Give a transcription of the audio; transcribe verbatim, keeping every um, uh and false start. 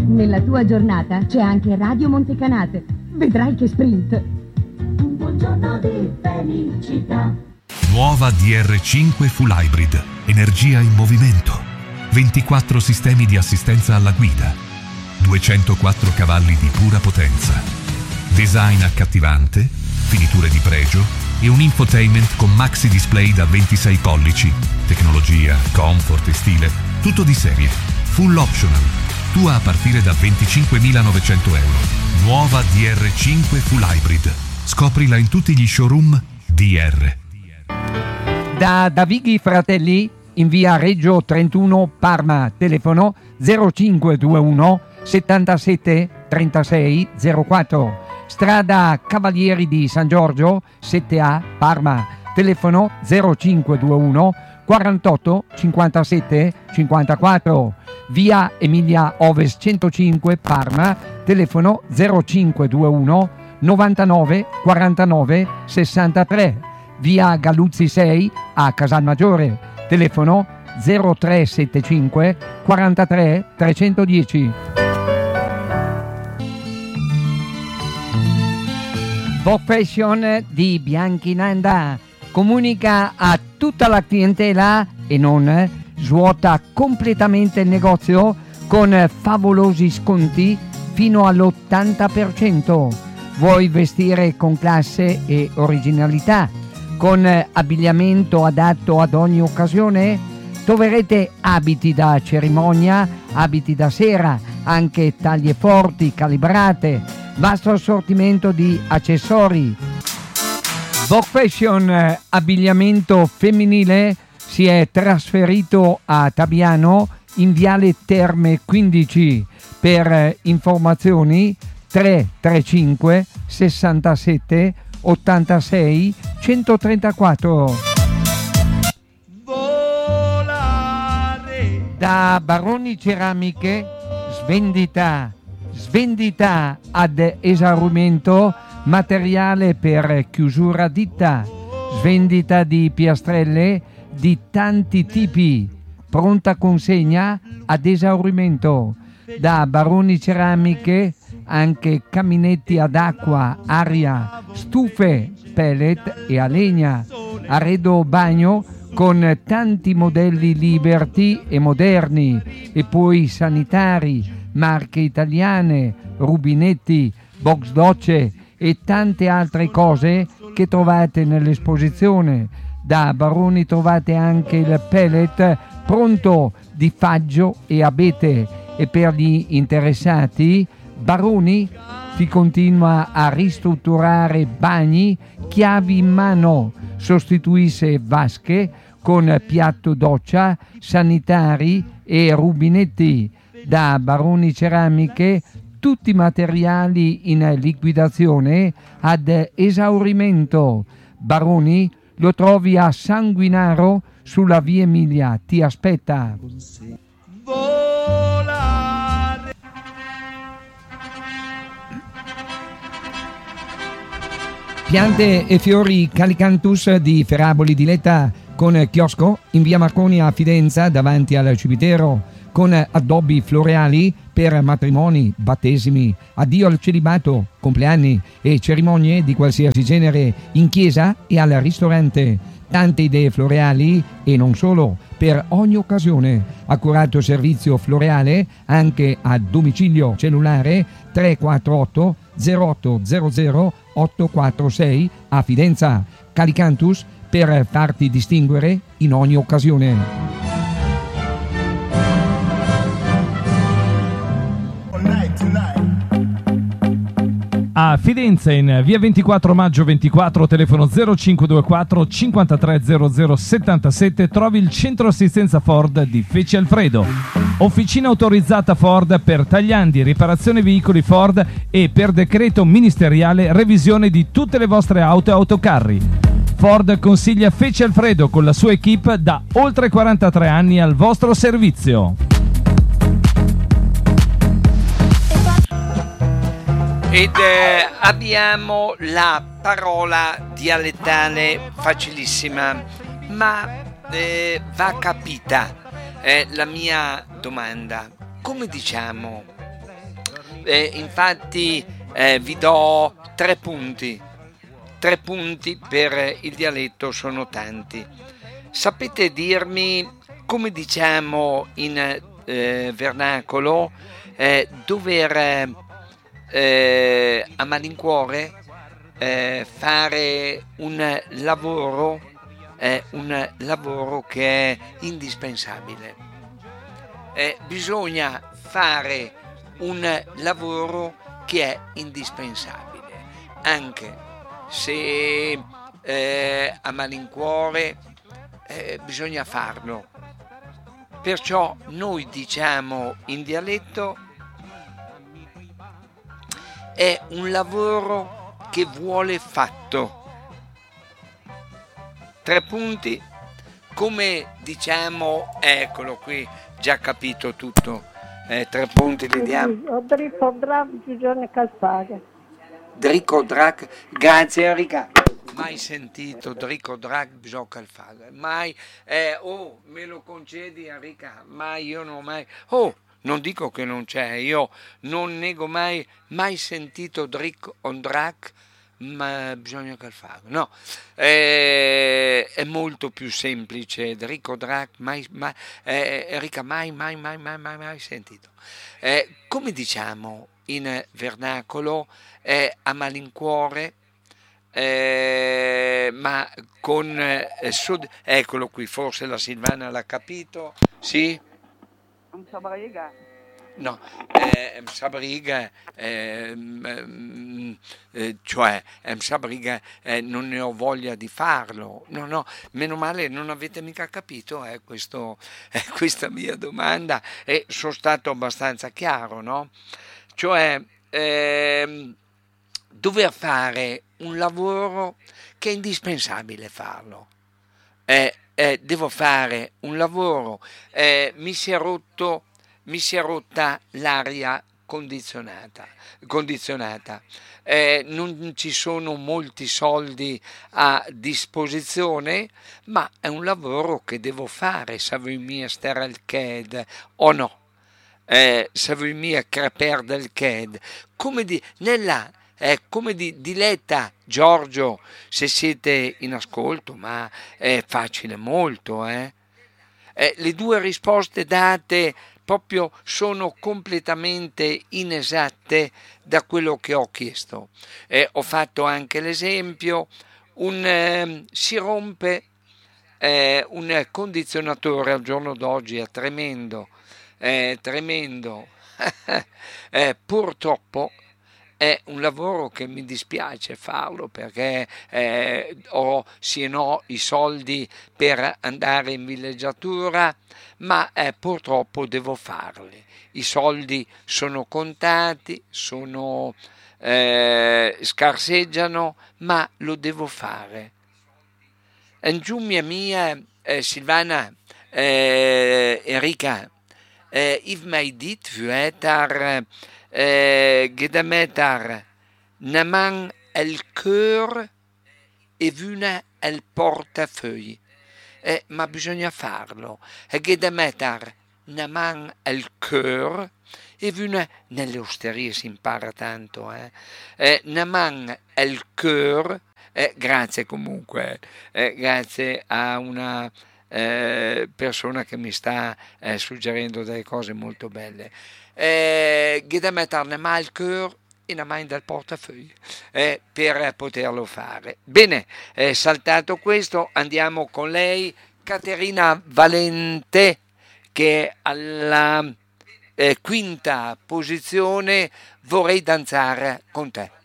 Nella tua giornata c'è anche Radio Montecanate. Vedrai che sprint. Un buongiorno di felicità. Nuova D R cinque Full Hybrid. Energia in movimento. ventiquattro sistemi di assistenza alla guida. duecentoquattro cavalli di pura potenza. Design accattivante, finiture di pregio e un infotainment con maxi display da ventisei pollici. Tecnologia, comfort e stile, tutto di serie. Full optional. Tua a partire da venticinquemilanovecento euro. Nuova D R cinque Full Hybrid. Scoprila in tutti gli showroom D R. Da Davighi Fratelli in via Reggio trentuno Parma, telefono zero cinque due uno settantasette trentasei zero quattro. Strada Cavalieri di San Giorgio sette A Parma, telefono zero cinque due uno quarantotto cinquantasette cinquantaquattro. Via Emilia Ovest centocinque Parma, telefono zero cinque due uno novantanove quarantanove sessantatré. Via Galluzzi sei a Casalmaggiore, telefono zero tre settantacinque quarantatré trecentodieci. Vogue Fashion di Bianchinanda comunica a tutta la clientela e non svuota completamente il negozio con favolosi sconti fino all'ottanta per cento. Vuoi vestire con classe e originalità, con abbigliamento adatto ad ogni occasione? Troverete abiti da cerimonia, abiti da sera, anche taglie forti, calibrate, vasto assortimento di accessori. Vogue Fashion abbigliamento femminile si è trasferito a Tabiano in Viale Terme quindici. Per informazioni tre tre cinque sessantasette ottantasei centotrentaquattro. Volare. Da Baroni Ceramiche svendita svendita ad esaurimento materiale per chiusura ditta, svendita di piastrelle di tanti tipi, pronta consegna ad esaurimento. Da Baroni Ceramiche anche caminetti ad acqua, aria, stufe, pellet e a legna, arredo bagno con tanti modelli Liberty e moderni, e poi sanitari, marche italiane, rubinetti, box docce e tante altre cose che trovate nell'esposizione. Da Baroni trovate anche il pellet pronto di faggio e abete, e per gli interessati Baroni ti continua a ristrutturare bagni, chiavi in mano, sostituisce vasche con piatto doccia, sanitari e rubinetti. Da Baroni Ceramiche tutti i materiali in liquidazione ad esaurimento. Baroni lo trovi a Sanguinaro sulla via Emilia, ti aspetta. Piante e fiori Calicanthus di Ferraboli di Letta, con chiosco in via Marconi a Fidenza davanti al cimitero, con addobbi floreali per matrimoni, battesimi, addio al celibato, compleanni e cerimonie di qualsiasi genere in chiesa e al ristorante. Tante idee floreali e non solo, per ogni occasione. Accurato servizio floreale anche a domicilio. Cellulare tre quattro otto zero otto zero zero otto quattro sei a Fidenza. Calicanthus per farti distinguere in ogni occasione. A Fidenza in via ventiquattro maggio ventiquattro, telefono zero cinque due quattro cinquantatré zero zero settantasette, trovi il centro assistenza Ford di Fece Alfredo. Officina autorizzata Ford per tagliandi, riparazione veicoli Ford e per decreto ministeriale revisione di tutte le vostre auto e autocarri. Ford consiglia Fece Alfredo con la sua equip da oltre quarantatré anni al vostro servizio. Ed eh, abbiamo la parola dialettale facilissima, ma eh, va capita. Eh, la mia domanda: come diciamo Eh, infatti eh, vi do tre punti. Tre punti per il dialetto sono tanti. Sapete dirmi come diciamo in eh, vernacolo eh, dover eh, a malincuore eh, fare un lavoro, eh, un lavoro che è indispensabile. Eh, bisogna fare un lavoro che è indispensabile, anche se eh, a malincuore eh, bisogna farlo. Perciò noi diciamo in dialetto è un lavoro che vuole fatto. Tre punti, come diciamo, eccolo qui, già capito tutto. Eh, tre punti li diamo. Dritto Drac, Giugione Calfaga. Drico Drac, grazie Enrica. Mai sentito Drico Drac, bisogna calfare. Mai, eh, oh, me lo concedi Enrica? Mai, io non ho mai. Oh, non dico che non c'è, io non nego mai, mai sentito Drico Drac, ma bisogna calfare. No, eh, è molto più semplice. Drico Drac, mai, mai, eh, Enrica, mai, mai, mai, mai, mai, mai sentito. Eh, come diciamo in vernacolo, eh, a malincuore, eh, ma con eh, sud- eccolo qui, forse la Silvana l'ha capito, sì? No, eh, Sabriga, eh, eh, cioè Sabriga, eh, non ne ho voglia di farlo. No, no, meno male non avete mica capito eh, questo, eh, questa mia domanda e sono stato abbastanza chiaro, no? Cioè eh, dover fare un lavoro che è indispensabile farlo. Eh, eh, devo fare un lavoro, eh, mi si è rotto mi si è rotta l'aria condizionata, condizionata. Eh, non ci sono molti soldi a disposizione, ma è un lavoro che devo fare, se vuoi mia stare al C E D o no, eh, se vuoi mia creper del C E D, come di, nella, eh, come di, diletta Giorgio, se siete in ascolto, ma è facile molto, eh. Eh, le due risposte date proprio sono completamente inesatte da quello che ho chiesto. Eh, ho fatto anche l'esempio, un, eh, si rompe eh, un condizionatore al giorno d'oggi, è tremendo, è tremendo, eh, purtroppo è un lavoro che mi dispiace farlo perché eh, ho sì e no i soldi per andare in villeggiatura, ma eh, purtroppo devo farli. I soldi sono contati, sono, eh, scarseggiano, ma lo devo fare. En giù mia mia, eh, Silvana, eh, Enrica, eh, Yves mij dit vuetar Eh, Gedametar Naman el cœur e vuna el portafeuille, eh, ma bisogna farlo. Gedametar Naman el cœur e vuna, nelle osterie si impara tanto, eh. Eh, Naman el cœur, eh, grazie comunque, eh, grazie a una eh, persona che mi sta eh, suggerendo delle cose molto belle. Eh, Gedametar Naman el cœur e Naman del portafeuille, eh, per poterlo fare. Bene, eh, saltato questo, andiamo con lei, Caterina Valente, che alla eh, quinta posizione, Vorrei danzare con te.